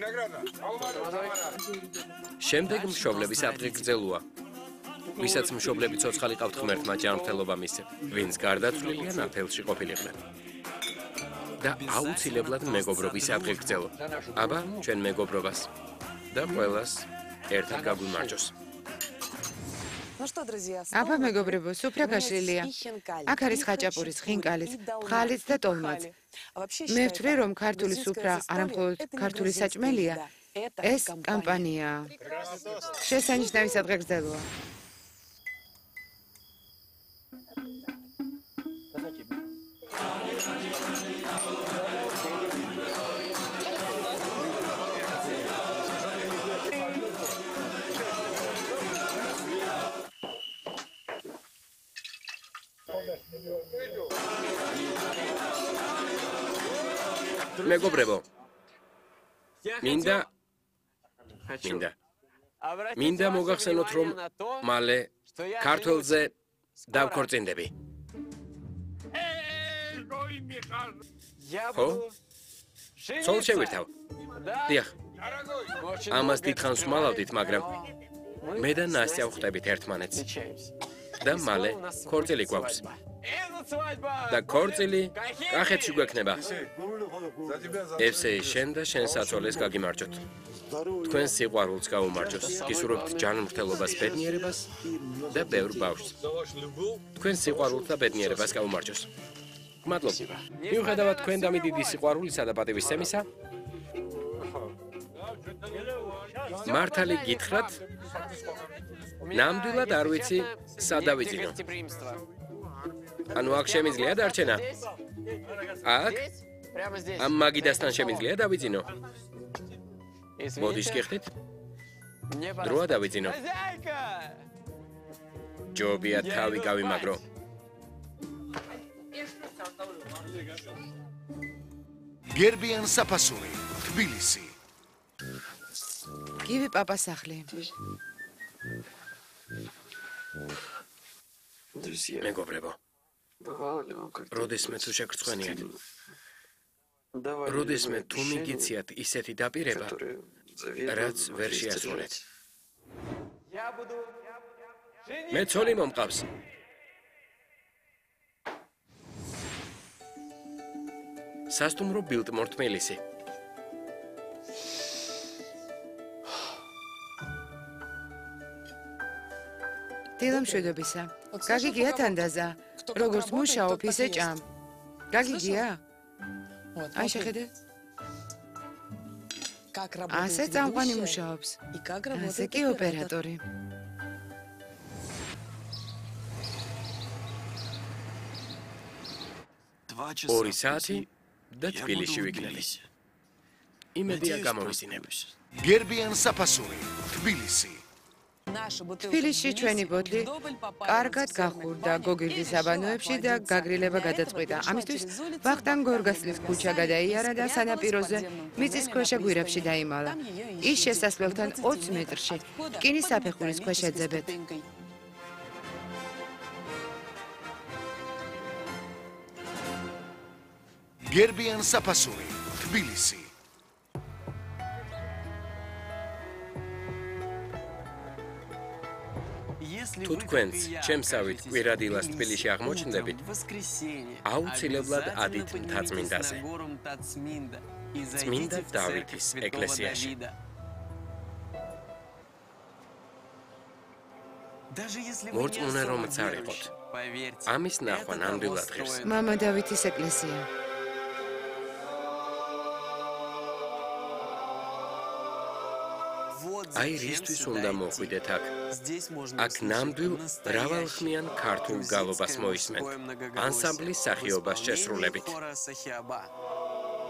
შემდეგ მშობლების აპყრი გრძელოა. ვისაც მშობლები ცოცხალი ყავთ ღმერთმა ჯანმრთელობა მისცეთ, ვინც გარდაცვლილია ნათელში ყოფილიყვნენ. და აუცილებლად მეგობრობის აპყრი გრძელო. აბა, ჩვენ მეგობრობას და ყველას ერთად გაგვიმარჯოს. აბა მეგობრებო, სუფრა გაშლილია. აქ არის ხაჭაპურის, ხინკალიც, ფხალიც და ტოლმაც. მე ვთვლი, რომ ქართული სუფრა არამხოლოდ ქართული საჭმელია, ეს კამპანიაა. შესანიშნავი სადღე გრძელოა. მეგობრებო, მინდა მოგახსენოთ, რომ მალე ქართველზე დავქორწინდები. ხო? ცოლ შევირთავ. დიახ. ამას დიდხანს ვმალავდით, მაგრამ მე და ნასტია ვხვდებით ერთმანეთს. და მალე ქორწილი გვაქვს. და ქორწილი კახეთში გვექნება. ევსეი, შენ და შენ საცოლეს გაგიმარჯოთ. თქვენ სიყვარულს გაუმარჯოს. გისურვებთ ჯანმრთელობას, ბედნიერებას და ბევრ ბავშვს. თქვენ სიყვარულს და ბედნიერებას გაუმარჯოს. გმადლობ. მიუხედავად თქვენდამი დიდი სიყვარულისა და პატივისცემისა, მართალი გითხრათ, ნამდვილად არ ვიცი, სად დავიძინო. ანუ აქ შემიძლია დარჩენა? აქ? ამ მაგიდასთან შემიძლია დავიძინო? მოდიშ გიხდით? დროა დავიძინო. ჯობია თავი გავიმაგრო. გერბიან საფასური, თბილისი. გივი პაპას სახლი. მეგობრებო, როდესმე თუ შეგრცხვენიათ, როდესმე თუ მიგიციათ ისეთი დაპირება, რაც ვერ შეასრულეთ. მე ცოლი მომყავს. სასტუმრო ბილტმორ თბილისი. დილამშვიდობისა. გაგიგია თანდაზა. როგორც მუშაობ, ისე ჭამ. გაგიგია? აი შეხედე. ასე წამყვანი მუშაობს. ასე კი ოპერატორი. ორი საათი და თბილისში ვიქნები. იმედია გამოვიზინებ. გერბიან საფასური, თბილისი. თბილისში ჩვენი ბოთლი კარგად გახურდა გოგირდის აბანოებში და გაგრილება გადაწყვიტა. ამისთვის ვახტანგ გორგასლის ქუჩა გადაიარა და სანაპიროზე მიწისქვეშა გვირაბში დაიმალა. ის შესასვლელთან 20 მეტრში რკინის საფეხურის ქვეშ ეძებეთ. გერბიან საფასური, თბილისი. თუ თქვენც ჩემსავით კვირადილას თბილისში აღმოჩნდებით, აუცილებლად ადით მთაწმინდაზე. წმინდა დავითის ეკლესიაში. მორწმუნე რომც არ იყოთ, ამის ნახვა ნამდვილად ღირს. მამა დავითის ეკლესია. აი რისთვის უნდა მოხვიდეთ აქ. აქ ნამდვილ მრავალხმიან ქართულ გალობას მოისმენთ, ანსამბლის სახიობას შესრულებით.